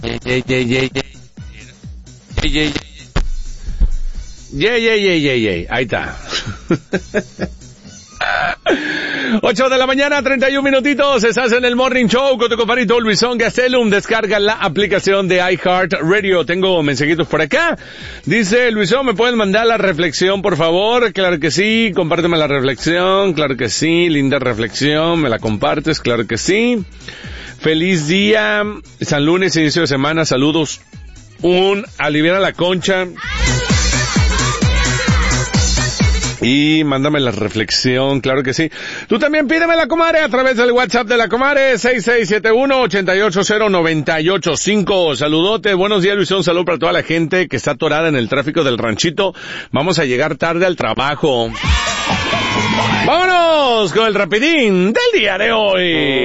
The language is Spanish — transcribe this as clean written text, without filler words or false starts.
Ahí está. 8 de la mañana, 31 minutitos. Estás en el Morning Show con tu compadrito Luisón Gastelum. Descarga la aplicación de iHeartRadio. Tengo mensajitos por acá. Dice Luisón, ¿me pueden mandar la reflexión, por favor? Claro que sí. Compárteme la reflexión. Claro que sí. Linda reflexión. ¿Me la compartes? Claro que sí. Feliz día. San Lunes, inicio de semana. Saludos. Aliviana la concha. Y mándame la reflexión, claro que sí. Tú también pídeme la comadre a través del WhatsApp de la comadre, 6671-880985. Saludote, buenos días Luis, un saludo para toda la gente que está atorada en el tráfico del ranchito. Vamos a llegar tarde al trabajo. Vámonos con el rapidín del día de hoy.